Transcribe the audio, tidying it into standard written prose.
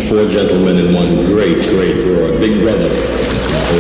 four gentlemen and one great, great broad. Big brother.